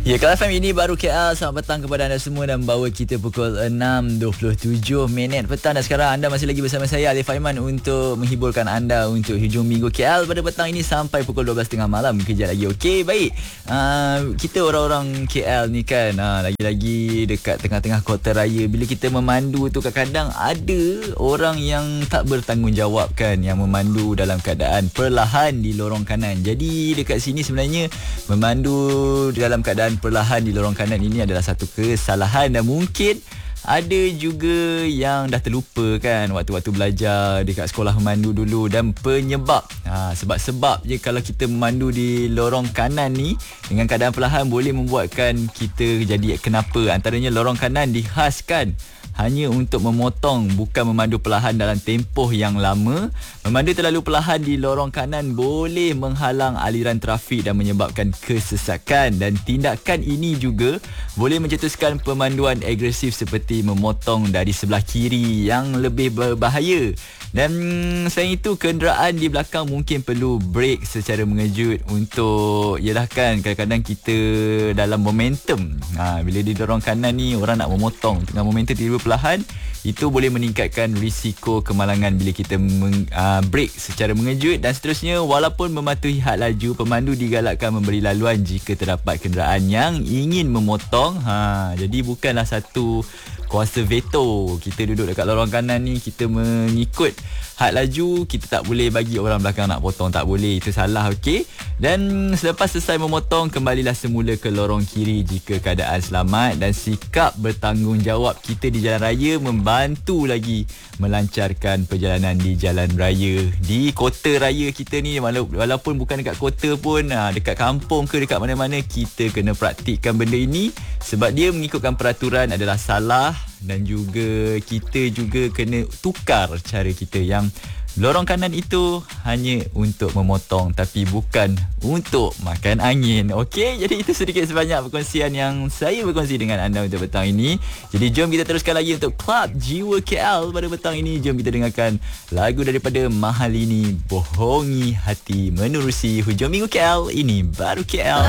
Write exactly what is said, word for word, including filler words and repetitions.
Ya, Kelas F M ini baru K L. Selamat petang kepada anda semua dan bawa kita pukul enam dua puluh tujuh minit petang. Dan sekarang anda masih lagi bersama saya, Alif Aiman, untuk menghiburkan anda untuk hujung minggu K L pada petang ini sampai pukul dua belas tiga puluh malam. Kejap lagi. Okey, baik. Uh, kita orang-orang K L ni kan, uh, lagi-lagi dekat tengah-tengah kota raya. Bila kita memandu tu kadang-kadang ada orang yang tak bertanggungjawab kan, yang memandu dalam keadaan perlahan di lorong kanan. Jadi dekat sini sebenarnya memandu dalam keadaan perlahan di lorong kanan ini adalah satu kesalahan, dan mungkin ada juga yang dah terlupa kan waktu-waktu belajar dekat sekolah memandu dulu. Dan penyebab ha, sebab-sebab je kalau kita memandu di lorong kanan ni dengan keadaan perlahan boleh membuatkan kita jadi kenapa. Antaranya lorong kanan dihaskan hanya untuk memotong, bukan memandu perlahan dalam tempoh yang lama. Memandu terlalu perlahan di lorong kanan boleh menghalang aliran trafik dan menyebabkan kesesakan. Dan tindakan ini juga boleh mencetuskan pemanduan agresif seperti memotong dari sebelah kiri yang lebih berbahaya. Dan selain itu, kenderaan di belakang mungkin perlu brake secara mengejut untuk, yalah kan, kadang-kadang kita dalam momentum, ha, bila di lorong kanan ni orang nak memotong tengah momentum tiba perlahan, itu boleh meningkatkan risiko kemalangan bila kita meng, uh, brake secara mengejut. Dan seterusnya, walaupun mematuhi had laju, pemandu digalakkan memberi laluan jika terdapat kenderaan yang ingin memotong. Ha, jadi bukanlah satu kuasa veto. Kita duduk dekat lorong kanan ni, kita mengikut had laju, kita tak boleh bagi orang belakang nak potong, tak boleh, itu salah. Okey. Dan selepas selesai memotong, kembalilah semula ke lorong kiri jika keadaan selamat. Dan sikap bertanggungjawab kita di jalan raya membantu lagi melancarkan perjalanan di jalan raya di kota raya kita ni. Walaupun bukan dekat kota pun, dekat kampung ke dekat mana-mana, kita kena praktikkan benda ini, sebab dia mengikutkan peraturan adalah salah. Dan juga kita juga kena tukar cara kita, yang lorong kanan itu hanya untuk memotong tapi bukan untuk makan angin. Okey, jadi itu sedikit sebanyak perkongsian yang saya berkongsi dengan anda untuk petang ini. Jadi jom kita teruskan lagi untuk Club Jiwa K L pada petang ini. Jom kita dengarkan lagu daripada Mahalini, Bohongi Hati, menerusi hujung minggu K L. Ini baru K L.